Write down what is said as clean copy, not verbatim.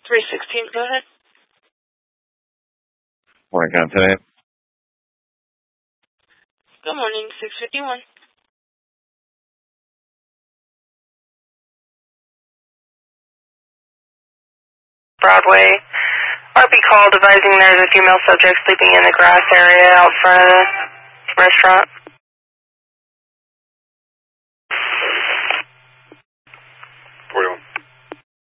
316, go ahead. Morning, Continent. Good morning, 651. Broadway. RP called advising there's a female subject sleeping in the grass area out front of the restaurant.